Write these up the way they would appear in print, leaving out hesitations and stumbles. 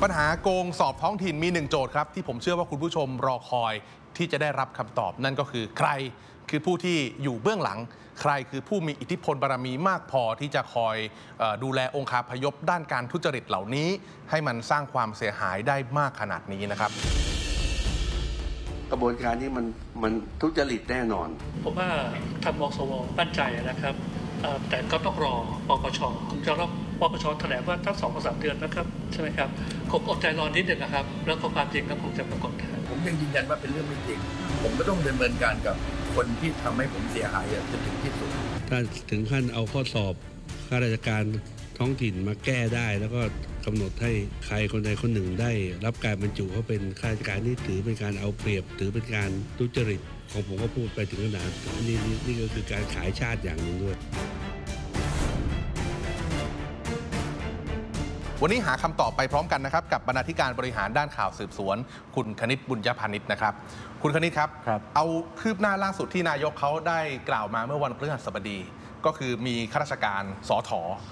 ปัญหาโกงสอบท้องถิ่นมี1โจทย์ครับที่ผมเชื่อว่าคุณผู้ชมรอคอยที่จะได้รับคำตอบนั่นก็คือใครคือผู้ที่อยู่เบื้องหลังใครคือผู้มีอิทธิพลบารมีมากพอที่จะคอยดูแลองคาพยพด้านการทุจริตเหล่านี้ให้มันสร้างความเสียหายได้มากขนาดนี้นะครับกระบวนการนี้มันทุจริตแน่นอนผมว่าทางมสวมั่นใจนะครับแต่ก็ต้องรอปปชจะรับปปชแถลงว่าทั้ง2-3 เดือนนะครับใช่ไหมครับคงอดใจรอนิดหนึ่งนะครับแล้วก็ความจริงก็คงจะปรากฏผมยังยืนยันว่าเป็นเรื่องไม่จริงผมก็ต้องดำเนินการกับคนที่ทำให้ผมเสียหายจนถึงที่สุดถ้าถึงขั้นเอาข้อสอบข้าราชการท้องถิ่นมาแก้ได้แล้วก็กำหนดให้ใครคนใดคนหนึ่งได้รับการบรรจุเขาเป็นข้าราชการนี่ถือเป็นการเอาเปรียบถือเป็นการทุจริตของผมก็พูดไปถึงขนาดนี่ก็คือการขายชาติอย่างหนึ่งด้วยวันนี้หาคำตอบไปพร้อมกันนะครับกับบรรณาธิการบริหารด้านข่าวสืบสวนคุณคณิตบุญยพานิชนะครับคุณคณิตครับเอาคืบหน้าล่าสุดที่นายกเขาได้กล่าวมาเมื่อวันพฤหัสบดีก็คือมีข้าราชการสถ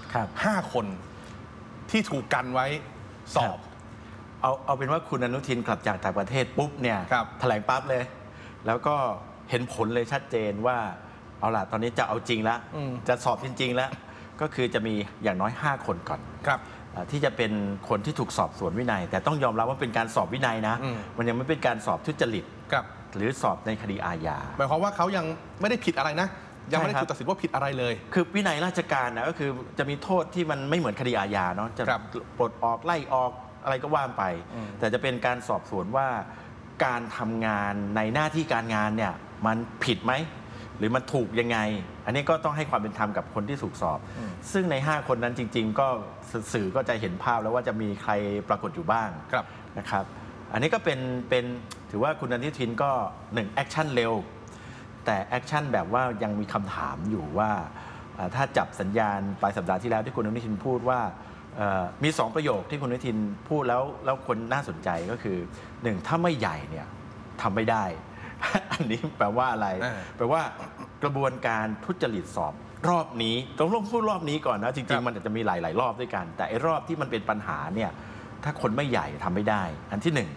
5 คนที่ถูกกันไว้สอบเอาเป็นว่าคุณอนุทินกลับจากต่างประเทศปุ๊บเนี่ยแถลงปั๊บเลยแล้วก็เห็นผลเลยชัดเจนว่าเอาล่ะตอนนี้จะเอาจริงแล้วจะสอบจริงๆแล้วก็คือจะมีอย่างน้อย5 คนก่อนที่จะเป็นคนที่ถูกสอบสวนวินัยแต่ต้องยอมรับว่าเป็นการสอบวินัยนะมันยังไม่เป็นการสอบทุจริตหรือสอบในคดีอาญาหมายความว่าเขายังไม่ได้ผิดอะไรนะยังไม่ได้ถูกตัดสินว่าผิดอะไรเลยคือวินัยราชการนะก็คือจะมีโทษที่มันไม่เหมือนคดีอาญาเนาะจะปลดออกไล่ออกอะไรก็ว่าไปแต่จะเป็นการสอบสวนว่าการทำงานในหน้าที่การงานเนี่ยมันผิดไหมหรือมันถูกยังไงอันนี้ก็ต้องให้ความเป็นธรรมกับคนที่ถูกสอบซึ่งใน5 คนนั้นจริงๆก็สื่อก็จะเห็นภาพแล้วว่าจะมีใครปรากฏอยู่บ้างนะครับอันนี้ก็เป็นถือว่าคุณอนุทินก็1แอคชั่นเร็วแต่แอคชั่นแบบว่ายังมีคำถามอยู่ว่าถ้าจับสัญญาณปลายสัปดาห์ที่แล้วที่คุณอนุทินพูดว่ามี2ประโยคที่คุณอนุทินพูดแล้วคนน่าสนใจก็คือ1ถ้าไม่ใหญ่เนี่ยทำไม่ได้อันนี้แปลว่าอะไรแปลว่ากระบวนการทุจริตสอบรอบนี้ต้องพูดรอบนี้ก่อนนะจริงๆมันอาจจะมีหลายๆรอบด้วยกันแต่ไอ้รอบที่มันเป็นปัญหาเนี่ยถ้าคนไม่ใหญ่ทำไม่ได้อันที่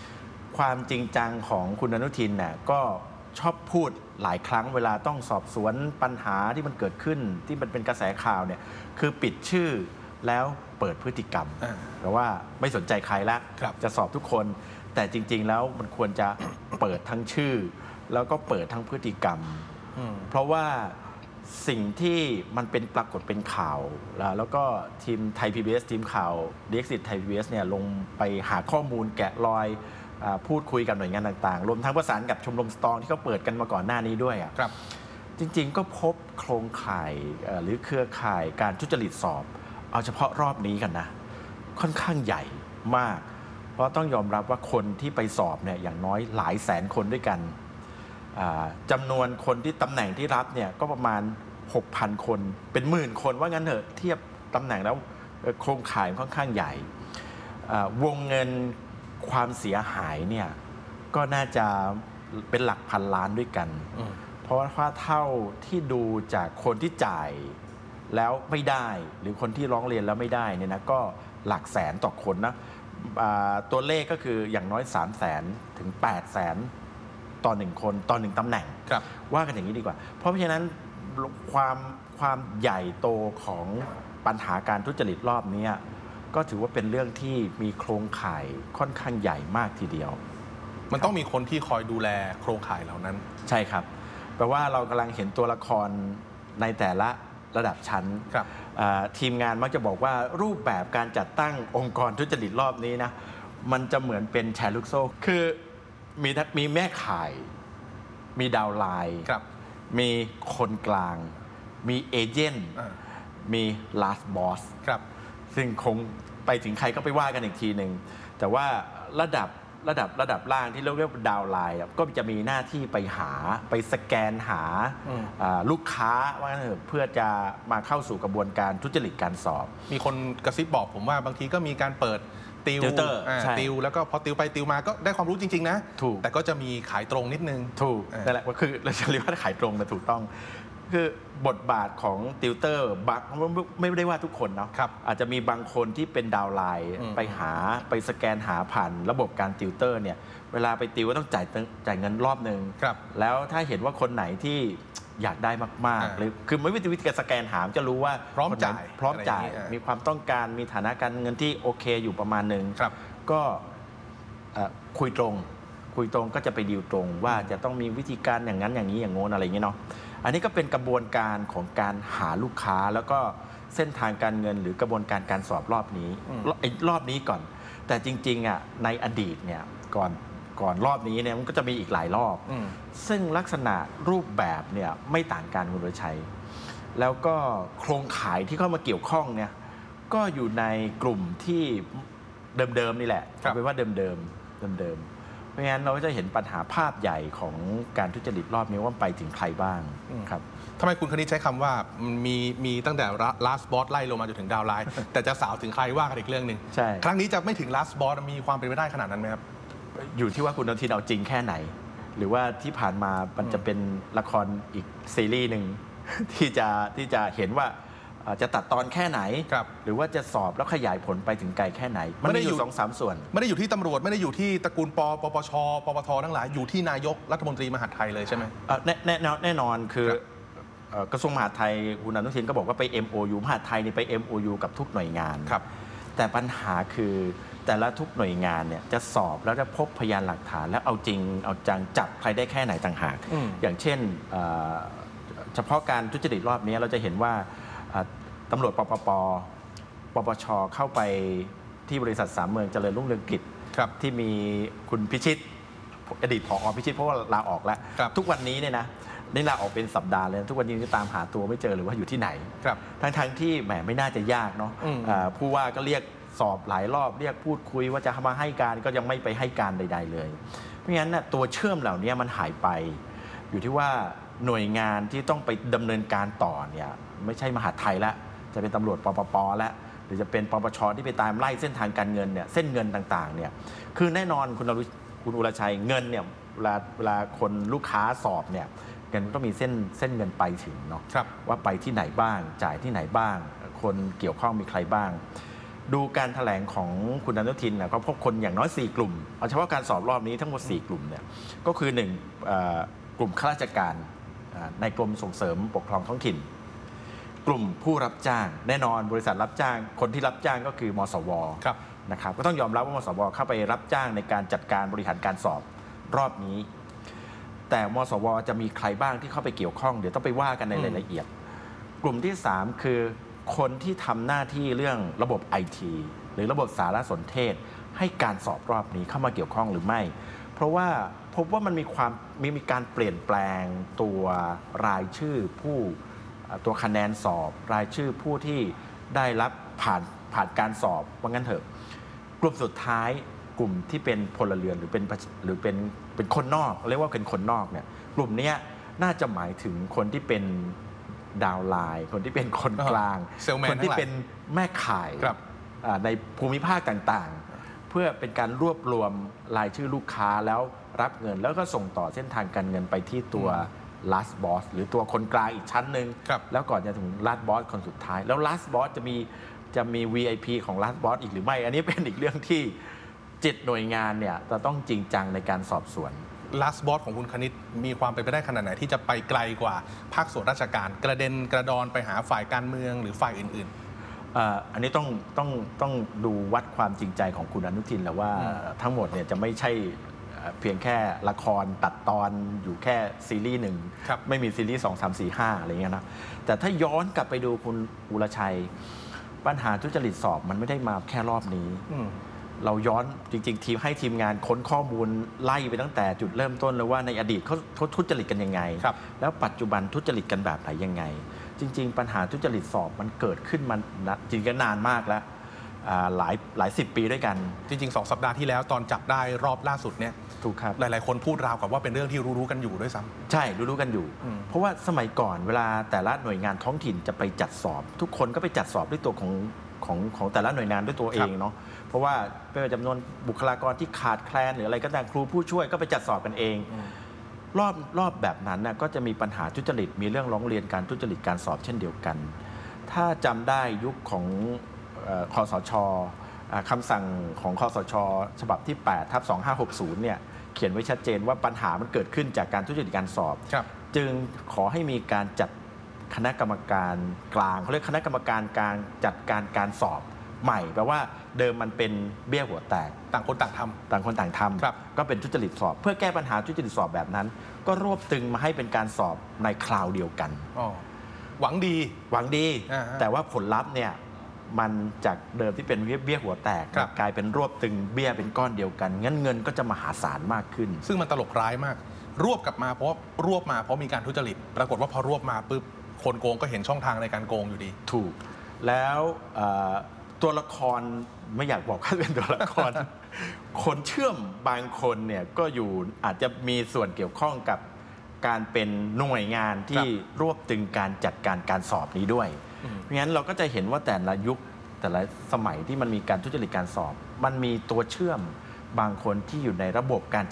1ความจริงจังของคุณอนุทินเนี่ยก็ชอบพูดหลายครั้งเวลาต้องสอบสวนปัญหาที่มันเกิดขึ้นที่มันเป็นกระแสข่าวเนี่ยคือปิดชื่อแล้วเปิดพฤติกรรมเพราะว่าไม่สนใจใครละจะสอบทุกคนแต่จริงๆแล้วมันควรจะเปิดทั้งชื่อแล้วก็เปิดทั้งพฤติกรรมเพราะว่าสิ่งที่มันเป็นปรากฏเป็นข่าวแล้วก็ทีมไทย PBS ทีมข่าว DXit ไทย PBS เนี่ยลงไปหาข้อมูลแกะรอยพูดคุยกับหน่วยงานต่างๆรวมทั้งประสานกับชมรมสตรองที่เขาเปิดกันมาก่อนหน้านี้ด้วยจริงๆก็พบโครงข่ายหรือเครือข่ายการทุจริตสอบเอาเฉพาะรอบนี้กันนะค่อนข้างใหญ่มากเพราะต้องยอมรับว่าคนที่ไปสอบเนี่ยอย่างน้อยหลายแสนคนด้วยกันจำนวนคนที่ตำแหน่งที่รับเนี่ยก็ประมาณ 6,000 คนเป็นหมื่นคนว่างั้นเถอะเทียบตำแหน่งแล้วโครงข่ายค่อนข้างใหญ่วงเงินความเสียหายเนี่ยก็น่าจะเป็นหลักพันล้านด้วยกันเพราะว่าเท่าที่ดูจากคนที่จ่ายแล้วไม่ได้หรือคนที่ร้องเรียนแล้วไม่ได้เนี่ยนะก็หลักแสนต่อคนนะตัวเลขก็คืออย่างน้อย 300,000 ถึง 800,000 ต่อ1คนต่อ1ตำแหน่งว่ากันอย่างนี้ดีกว่าเพราะฉะนั้นความใหญ่โตของปัญหาการทุจริตรอบนี้ก็ถือว่าเป็นเรื่องที่มีโครงข่ายค่อนข้างใหญ่มากทีเดียวมันต้องมีคนที่คอยดูแลโครงข่ายเหล่านั้นใช่ครับแปลว่าเรากำลังเห็นตัวละครในแต่ละระดับชั้นทีมงานมักจะบอกว่ารูปแบบการจัดตั้งองค์กรทุจริตรอบนี้นะมันจะเหมือนเป็นแชร์ลูกโซ่คือมีแม่ข่ายมีดาวไลน์มีคนกลางมีเอเจนต์มีลาสบอสซึ่งคงไปถึงใครก็ไปว่ากันอีกทีหนึ่งแต่ว่าระดับล่างที่เรียกว่าดาวไลน์ก็จะมีหน้าที่ไปสแกนหาลูกค้าว่าเพื่อจะมาเข้าสู่กระบวนการทุจริตการสอบมีคนกระซิบบอกผมว่าบางทีก็มีการเปิดติวแล้วก็พอติวไปติวมาก็ได้ความรู้จริงๆนะแต่ก็จะมีขายตรงนิดนึงถูกนั่นแหละก็คือเราจะเรียกว่าขายตรงนะถูกต้องคือบทบาทของติวเตอร์ไม่ได้ว่าทุกคนเนาะครับอาจจะมีบางคนที่เป็นดาวน์ไลน์ไปสแกนหาผ่านระบบการติวเตอร์เนี่ยเวลาไปติวก็ต้องจ่ายเงินรอบหนึ่งครับแล้วถ้าเห็นว่าคนไหนที่อยากได้มากๆหรือคือไม่วิธีการสแกนหามจะรู้ว่าพร้อมจ่ายพร้อมจ่ายอะไรอย่างนี้มีความต้องการมีฐานะการเงินที่โอเคอยู่ประมาณหนึ่งครับก็คุยตรงก็จะไปดีลตรงว่าจะต้องมีวิธีการอย่างนั้นอย่างนี้อย่างโน้นอะไรอย่างเงี้ยเนาะอันนี้ก็เป็นกระบวนการของการหาลูกค้าแล้วก็เส้นทางการเงินหรือกระบวนการการสอบรอบนี้รอบนี้ก่อน แต่จริงๆอ่ะในอดีตเนี่ยก่อนรอบนี้เนี่ยมันก็จะมีอีกหลายรอบ ซึ่งลักษณะรูปแบบเนี่ยไม่ต่างกันคุณวชัยแล้วก็โครงข่ายที่เข้ามาเกี่ยวข้องเนี่ยก็อยู่ในกลุ่มที่เดิมๆนี่แหละเอาเป็นว่าเดิมเพราะงั้นเราก็จะเห็นปัญหาภาพใหญ่ของการทุจริตรอบนี้ว่าไปถึงใครบ้างครับทำไมคุณคณิตใช้คำว่ามีตั้งแต่ last boss ไล่ลงมาจนถึงดาวไลน์ แต่จะสาวถึงใครว่ากันอีกเรื่องหนึ่งใช่ครั้งนี้จะไม่ถึง last boss มีความเป็นไปได้ขนาดนั้นไหมครับอยู่ที่ว่าคุณอนุทินเอาจริงแค่ไหน หรือว่าที่ผ่านมามันจะเป็นละครอีกซีรีส์หนึ่ง ที่จะเห็นว่าจะตัดตอนแค่ไหนครับหรือว่าจะสอบแล้วขยายผลไปถึงไกลแค่ไหน มันมีอยู่ 2-3 ส่วนไม่ได้อยู่ที่ตำรวจไม่ได้อยู่ที่ตระกูลปปชปปททั้งหลายอยู่ที่นายกรัฐมนตรีมหาดไทยเลยใช่ไหมแน่นอนคือครับกระทรวงมหาดไทยคุณอนุทินก็บอกว่าไป MOU มหาดไทยนี่ไป MOU กับทุกหน่วยงานครับแต่ปัญหาคือแต่ละทุกหน่วยงานเนี่ยจะสอบแล้วจะพบพยานหลักฐานแล้วเอาจริงเอาจังจับใครได้แค่ไหนต่างหาก อย่างเช่นเฉพาะการทุจริตรอบนี้เราจะเห็นว่าตำรวจปปชเข้าไปที่บริษัท3 เมืองเจริญรุ่งเรืองกิจครับที่มีคุณพิชิตอดีตผอ.พิชิตเพราะว่าลาออกแล้วครับทุกวันนี้เนี่ยนะนี่ลาออกเป็นสัปดาห์เลยทุกวันนี้จะตามหาตัวไม่เจอหรือว่าอยู่ที่ไหนครับทั้งที่แหมไม่น่าจะยากเนาะผู้ว่าก็เรียกสอบหลายรอบเรียกพูดคุยว่าจะมาให้การก็ยังไม่ไปให้การใด ๆ เลยเพราะงั้นนะตัวเชื่อมเหล่านี้มันหายไป อยู่ที่ว่าหน่วยงานที่ต้องไปดำเนินการต่อเนี่ยไม่ใช่มหาดไทยละจะเป็นตำรวจปปแล้วหรือจะเป็นปปชที่ไปตามไล่เส้นทางการเงินเนี่ยเส้นเงินต่างๆเนี่ยคือแน่นอนคุณอุรชัยเงินเนี่ยเวลาคนลูกค้าสอบเนี่ยเงินต้องมีเส้นเงินไปถึงเนาะครับว่าไปที่ไหนบ้างจ่ายที่ไหนบ้าง คนเกี่ยวข้องมีใครบ้าง ดูการแถลงของคุณอนุทินนะก็พบคนอย่างน้อย4 กลุ่มเอาเฉพาะการสอบรอบนี้ทั้งหมด4 กลุ่มเนี่ยก็คือ1กลุ่มข้าราชการในกรมส่งเสริมปกครองท้องถิ่น กลุ่มผู้รับจ้างแน่นอนบริษัทรับจ้างคนที่รับจ้างก็คือมสวครับนะครับก็ต้องยอมรับว่ามสวเข้าไปรับจ้างในการจัดการบริหารการสอบรอบนี้ แต่มสวจะมีใครบ้างที่เข้าไปเกี่ยวข้องเดี๋ยวต้องไปว่ากันในรายละเอียด กลุ่มที่ 3 คือคนที่ทำหน้าที่เรื่องระบบ IT หรือระบบสารสนเทศให้การสอบรอบนี้เข้ามาเกี่ยวข้องหรือไม่ เพราะว่าพบว่ามันมีการเปลี่ยนแปลงตัวรายชื่อตัวคะแนนสอบรายชื่อผู้ที่ได้รับผ่านการสอบว่างั้นเถอะกลุ่มสุดท้ายกลุ่มที่เป็นพลเรือนหรือเป็นคนนอกเรียกว่าเป็นคนนอกเนี่ยกลุ่มนี้น่าจะหมายถึงคนที่เป็นดาวไลน์คนที่เป็นคนกลางเซลแมนคนที่เป็นแม่ข่ายครับในภูมิภาคต่างๆ เพื่อเป็นการรวบรวมรายชื่อลูกค้าแล้วรับเงิน แล้วก็ส่งต่อเส้นทางการเงินไปที่ตัว last boss หรือตัวคนกลางอีกชั้นหนึ่งครับแล้วก่อนจะถึง last boss คนสุดท้าย แล้ว last boss จะมี VIP ของ last boss อีกหรือไม่ อันนี้เป็นอีกเรื่องที่7 หน่วยงานเนี่ยจะต้องจริงจังในการสอบสวน last boss ของคุณคณิตมีความเป็นไปได้ขนาดไหนที่จะไปไกลกว่าภาคส่วนราชการกระเด็นกระดอนไปหาฝ่ายการเมืองหรือฝ่ายอื่นอันนี้ต้องดูวัดความจริงใจของคุณอนุทินแล้วว่าทั้งหมดเนี่ยจะไม่ใช่เพียงแค่ละครตัดตอนอยู่แค่ซีรีส์หนึ่งครับไม่มีซีรีส์2 3 4 5อะไรเงี้ยนะแต่ถ้าย้อนกลับไปดูคุณอุรชัยปัญหาทุจริตสอบมันไม่ได้มาแค่รอบนี้ เราย้อนจริงๆทีมงานค้นข้อมูลไล่ไปตั้งแต่จุดเริ่มต้นเลยว่าในอดีตเขาทุจริตกันยังไงครับแล้วปัจจุบันทุจริตกันแบบไหนยังไง จริงๆ ปัญหาทุจริตสอบมันเกิดขึ้นมาจริงๆก็นานมากแล้วหลาย10 ปีด้วยกันๆ จริง ๆ 2 สัปดาห์ที่แล้วตอนจับได้รอบล่าสุดเนี่ยถูกครับหลายๆ คนพูดราวกับว่าเป็นเรื่องที่รู้ๆกันอยู่ด้วยซ้ำใช่รู้ๆกันอยู่ เพราะว่าสมัยก่อนเวลาแต่ละหน่วยงานท้องถิ่นจะไปจัดสอบ ทุกคนก็ไปจัดสอบด้วยตัวของแต่ละหน่วยงานด้วยตัวเองเนาะเพราะว่าเป็นจำนวนบุคลากรที่ขาดแคลนหรืออะไรก็ตามครูผู้ช่วยก็ไปจัดสอบกันเองรอบแบบนั้นน่ะก็จะมีปัญหาทุจริตมีเรื่องร้องเรียนการทุจริตการสอบเช่นเดียวกัน ถ้าจำได้ยุคของคสช.คำสั่งของคสช.ฉบับที่ 8/2560 เนี่ยเขียนไว้ชัดเจนว่าปัญหามันเกิดขึ้นจากการทุจริตการสอบ จึงขอให้มีการจัดคณะกรรมการกลางเขาเรียกคณะกรรมการการจัดการสอบใหม่แปลว่าเดิมมันเป็นเบี้ยหัวแตกต่างคนต่างทต่างคนต่างทครับำก็เป็นทุจริตสอบ เพื่อแก้ปัญหาทุจริตสอบแบบนั้น ก็รวบตึงมาให้เป็นการสอบในคราวเดียวกันอ๋อหวังดีหวังดีอ่าฮะแต่ว่าผลลัพธ์เนี่ยมันจากเดิมที่เป็นเบี้ยหัวแตกครับกลายเป็นรวบตึงเบี้ยเป็นก้อนเดียวกันงั้นเงินก็จะมหาศาลมากขึ้นซึ่งมันตลกร้ายมาก รวบกลับมาเพราะรวบมาเพราะมีการทุจริต ปรากฏว่าพอรวบมาปุ๊บคนโกงก็เห็นช่องทางในการโกงอยู่ดีถูกแล้วตัวละครไม่อยากบอกว่าเป็นตัวละคร คนเชื่อมบางคนเนี่ยก็อยู่อาจจะมีส่วนเกี่ยวข้องกับการเป็นหน่วยงานที่รวบตึงการจัดการสอบนี้ด้วย เพราะงั้นเราก็จะเห็นว่าแต่ละยุคแต่ละสมัยที่มันมีการทุจริตการสอบ มันมีตัวเชื่อมบางคนที่อยู่ในระบบการ